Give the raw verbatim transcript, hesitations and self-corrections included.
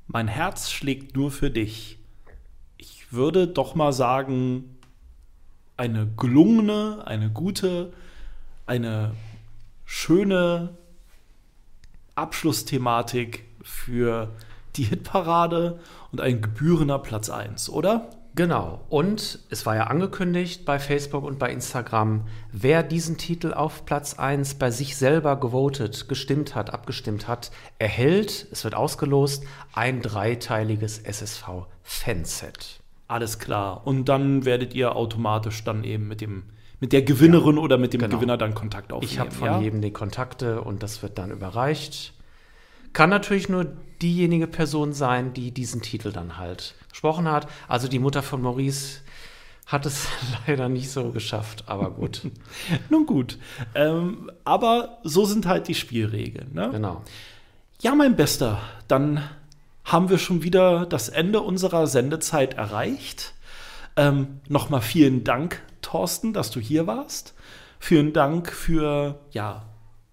Mein Herz schlägt nur für dich. Ich würde doch mal sagen, eine gelungene, eine gute, eine schöne Abschlussthematik für die Hitparade und ein gebührender Platz eins, oder? Genau. Und es war ja angekündigt bei Facebook und bei Instagram, wer diesen Titel auf Platz eins bei sich selber gewotet, gestimmt hat, abgestimmt hat, erhält, es wird ausgelost, ein dreiteiliges S S V-Fanset. Alles klar. Und dann werdet ihr automatisch dann eben mit dem mit der Gewinnerin ja, oder mit dem genau. Gewinner dann Kontakt aufnehmen. Ich habe von ja? jedem die Kontakte und das wird dann überreicht. Kann natürlich nur diejenige Person sein, die diesen Titel dann halt gesprochen hat. Also die Mutter von Maurice hat es leider nicht so geschafft, aber gut. Nun gut. Ähm, aber so sind halt die Spielregeln. Ne? Genau. Ja, mein Bester, dann haben wir schon wieder das Ende unserer Sendezeit erreicht. Ähm, Nochmal vielen Dank, Thorsten, dass du hier warst. Vielen Dank für ja,